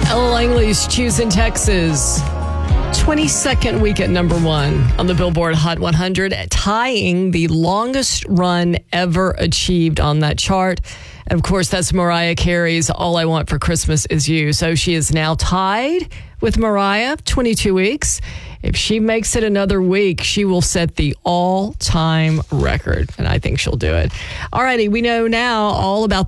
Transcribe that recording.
Ella Langley's Choosing Texas. 22nd week at number one on the Billboard Hot 100, tying the longest run ever achieved on that chart. And of course, that's Mariah Carey's All I Want for Christmas Is You. So she is now tied with Mariah, 22 weeks. If she makes it another week, she will set the all-time record. And I think she'll do it. All righty, we know now all about